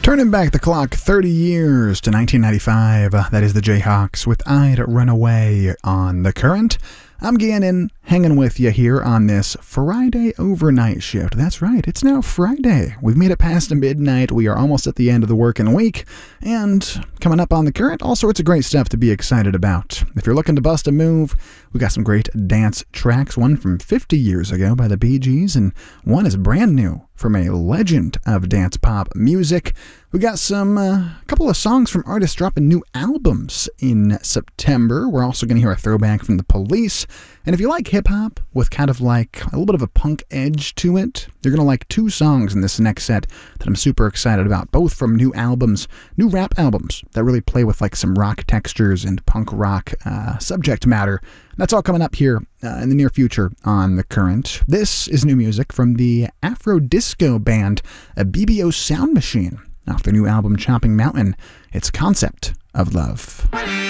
Turning back the clock 30 years to 1995, that is the Jayhawks with I'd Run Away on The Current. I'm Gannon, hanging with you here on this Friday overnight shift. That's right, it's now Friday. We've made it past midnight. We are almost at the end of the working week. And coming up on The Current, all sorts of great stuff to be excited about. If you're looking to bust a move, we got some great dance tracks. One from 50 years ago by the Bee Gees, and one is brand new from a legend of dance pop music. We got some couple of songs from artists dropping new albums in September. We're also going to hear a throwback from The Police. And if you like hip-hop with kind of like a little bit of a punk edge to it, you're going to like two songs in this next set that I'm super excited about, both from new albums, new rap albums that really play with like some rock textures and punk rock subject matter. That's all coming up here in the near future on The Current. This is new music from the Afro disco band BBO Sound Machine. Off their new album Chopping Mountain, it's Concept of Love.